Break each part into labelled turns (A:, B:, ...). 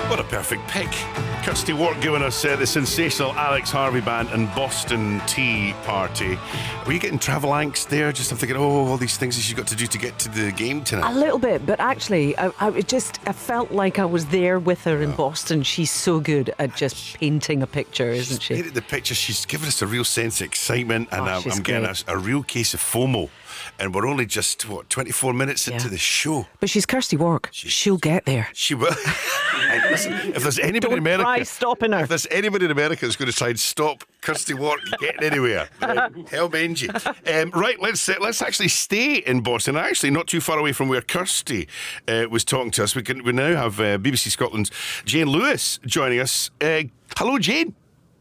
A: What a perfect pick. Kirsty Wark giving us the sensational Alex Harvey Band and Boston Tea Party. Were you getting travel angst there? Just I'm thinking, all these things that she's got to do to get to the game tonight.
B: A little bit, but actually, I felt like I was there with her in Boston. She's so good at just painting a picture, isn't she?
A: Painted the picture. She's given us a real sense of excitement, and I'm getting a real case of FOMO. And we're only just 24 minutes into the show.
B: But she's Kirsty Wark. She'll get there.
A: She will. And listen, if there's anybody in America,
B: try stopping her.
A: If there's anybody in America that's going to try and stop Kirsty Wark getting anywhere, hell mend you. Right, let's actually stay in Boston. Actually, not too far away from where Kirsty was talking to us. We now have BBC Scotland's Jane Lewis joining us. Hello, Jane.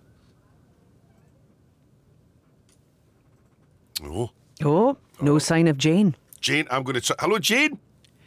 B: Oh, no sign of Jane.
A: Jane, I'm going to try. Hello, Jane.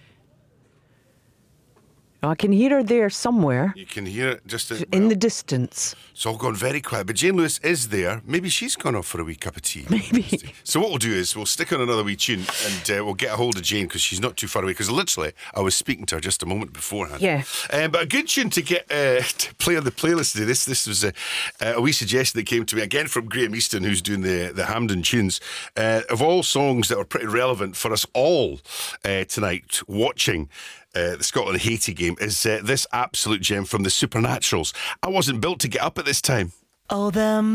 B: I can hear her there somewhere.
A: You can hear it just
B: in the distance.
A: It's all gone very quiet. But Jane Lewis is there. Maybe she's gone off for a wee cup of tea.
B: Maybe.
A: So what we'll do is we'll stick on another wee tune and we'll get a hold of Jane because she's not too far away. Because literally, I was speaking to her just a moment beforehand.
B: Yeah.
A: But a good tune to get to play on the playlist today. This was a wee suggestion that came to me again from Graham Easton, who's doing the Hampden tunes. Of all songs that are pretty relevant for us all tonight, watching the Scotland-Haiti game, is this absolute gem from the Supernaturals. I wasn't built to get up at this time.
C: Oh, them